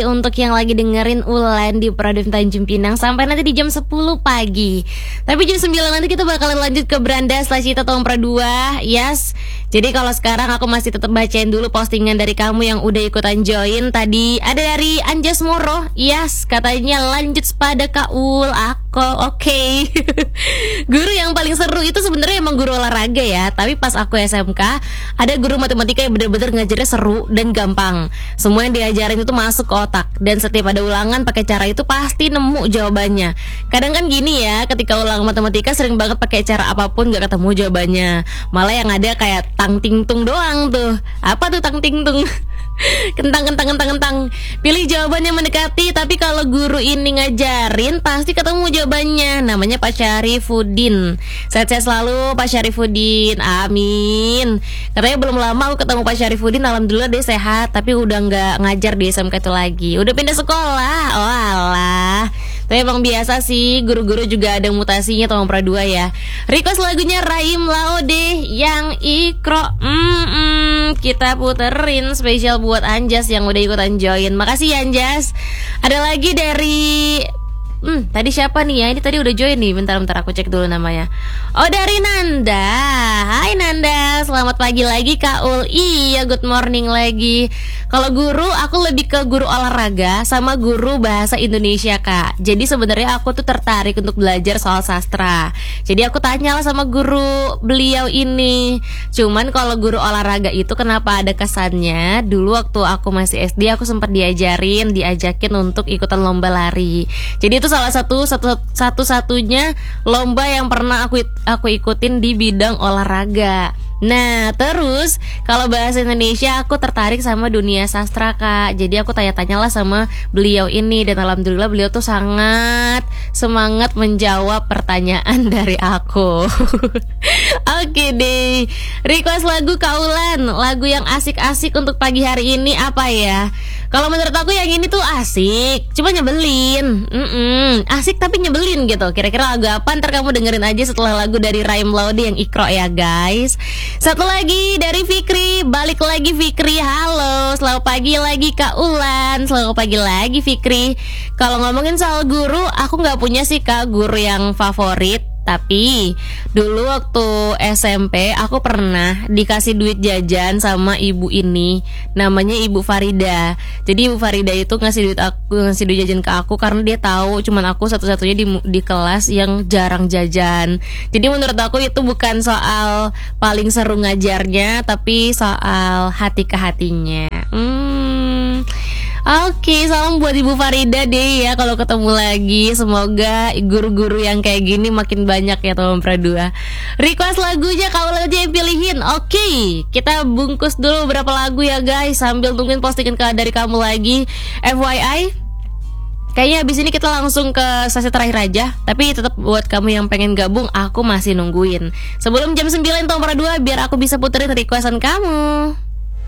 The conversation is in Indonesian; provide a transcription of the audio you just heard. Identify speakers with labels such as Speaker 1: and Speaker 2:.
Speaker 1: kasih untuk yang lagi dengerin Ulan di Pradip Tanjung Pinang sampai nanti di jam 10 pagi. Tapi jam 9 nanti kita bakalan lanjut ke Beranda Cita Tong Pradua. Yes. Jadi kalau sekarang aku masih tetap bacain dulu postingan dari kamu yang udah ikutan join. Tadi ada dari Anjas Moro. Yes, katanya lanjut pada Kaul. Oke. Guru yang paling seru itu sebenarnya emang guru olahraga ya. Tapi pas aku SMK ada guru matematika yang bener-bener ngajarnya seru dan gampang. Semua yang diajarin itu masuk ke otak. Dan setiap ada ulangan pakai cara itu pasti nemu jawabannya. Kadang kan gini ya, ketika ulang matematika sering banget pakai cara apapun gak ketemu jawabannya. Malah yang ada kayak tang ting tung doang tuh. Apa tuh tang ting tung? Kentang. Pilih jawaban yang mendekati. Tapi kalau guru ini ngajarin pasti ketemu jawabannya. Namanya Pak Syarifuddin. Sehat-sehat selalu Pak Syarifuddin. Amin. Katanya belum lama aku ketemu Pak Syarifuddin. Alhamdulillah dia sehat. Tapi udah gak ngajar di SMK itu lagi. Udah pindah sekolah. Oh alah. Tapi emang biasa sih, guru-guru juga ada mutasinya Tolong Pradua ya. Request lagunya Raim Laode yang Ikro. Kita puterin spesial buat Anjas yang udah ikutan join. Makasih ya Anjas. Ada lagi dari tadi siapa nih ya? Ini tadi udah join nih. Bentar aku cek dulu namanya. Oh, dari Nanda. Hai Nanda, selamat pagi lagi Kak Ul. Iya, good morning lagi. Kalau guru, aku lebih ke guru olahraga sama guru bahasa Indonesia Kak. Jadi sebenarnya aku tuh tertarik untuk belajar soal sastra. Jadi aku tanyalah sama guru beliau ini. Cuman kalau guru olahraga itu kenapa ada kesannya? Dulu waktu aku masih SD aku sempat diajakin untuk ikutan lomba lari. Jadi itu salah satu-satunya lomba yang pernah aku ikutin di bidang olahraga. Nah terus kalau bahasa Indonesia aku tertarik sama dunia sastra Kak. Jadi aku tanya-tanyalah sama beliau ini. Dan alhamdulillah beliau tuh sangat semangat menjawab pertanyaan dari aku. Oke deh. Request lagu Kaulan. Lagu yang asik-asik untuk pagi hari ini apa ya? Kalau menurut aku yang ini tuh asik, cuma nyebelin. Asik tapi nyebelin gitu. Kira-kira lagu apa? Ntar kamu dengerin aja setelah lagu dari Raim Laudi yang Ikro ya guys. Satu lagi dari Fikri. Balik lagi Fikri. Halo, selamat pagi lagi Kak Ulan. Selamat pagi lagi Fikri. Kalau ngomongin soal guru, aku gak punya sih Kak guru yang favorit. Tapi dulu waktu SMP aku pernah dikasih duit jajan sama ibu ini. Namanya Ibu Farida. Jadi Ibu Farida itu ngasih duit jajan ke aku karena dia tahu cuman aku satu-satunya di kelas yang jarang jajan. Jadi menurut aku itu bukan soal paling seru ngajarnya, tapi soal hati ke hatinya. Oke, salam buat Ibu Farida deh ya kalau ketemu lagi. Semoga guru-guru yang kayak gini makin banyak ya Tolong Pradua. Request lagunya kalau aja yang pilihin. Oke, kita bungkus dulu beberapa lagu ya guys sambil tungguin postingan dari kamu lagi. FYI, kayaknya abis ini kita langsung ke sesi terakhir aja. Tapi tetap buat kamu yang pengen gabung, aku masih nungguin. Sebelum jam 9 Tolong Pradua biar aku bisa puterin requestan kamu.